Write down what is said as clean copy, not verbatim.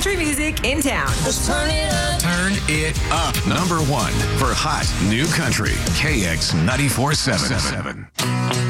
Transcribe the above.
country music in town. Let's turn it up. Turn it up. Number one for hot new country. KX 94.7.